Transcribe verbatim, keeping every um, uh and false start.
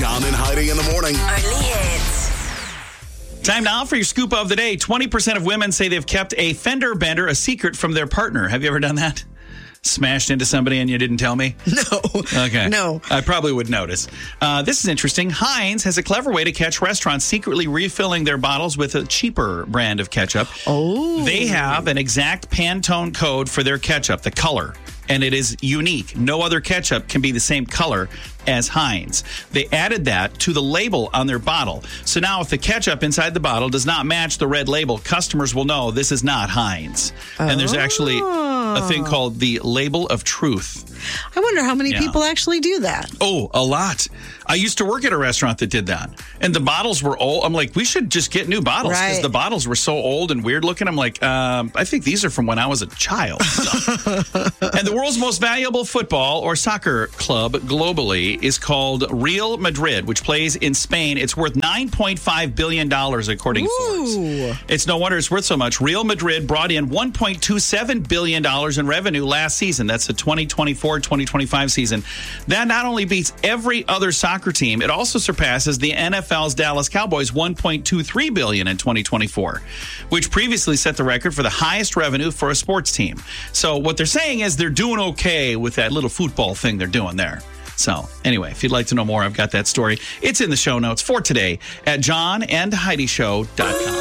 John and Heidi in the morning. Only hits. Time now for your scoop of the day. twenty percent of women say they've kept a fender bender a secret from their partner. Have you ever done that? Smashed into somebody and you didn't tell me? No. Okay. No. I probably would notice. Uh, this is interesting. Heinz has a clever way to catch restaurants secretly refilling their bottles with a cheaper brand of ketchup. Oh. They have an exact Pantone code for their ketchup, the color, and it is unique. No other ketchup can be the same color as Heinz. They added that to the label on their bottle. So now if the ketchup inside the bottle does not match the red label, customers will know this is not Heinz. Oh. And there's actually a thing called the label of truth. I wonder how many Yeah. people actually do that. Oh, a lot. I used to work at a restaurant that did that. And the bottles were old. I'm like, we should just get new bottles because Right. the bottles were so old and weird looking. I'm like, um, I think these are from when I was a child. So. And the world's most valuable football or soccer club globally is called Real Madrid, which plays in Spain. It's worth nine point five billion dollars according to Forbes. It's no wonder it's worth so much. Real Madrid brought in one point two seven billion dollars in revenue last season. That's the twenty twenty-four twenty twenty-five season. That not only beats every other soccer team, it also surpasses the N F L's Dallas Cowboys' one point two three billion dollars in twenty twenty-four, which previously set the record for the highest revenue for a sports team. So what they're saying is they're doing okay with that little football thing they're doing there. So anyway, if you'd like to know more, I've got that story. It's in the show notes for today at john and heidi show dot com.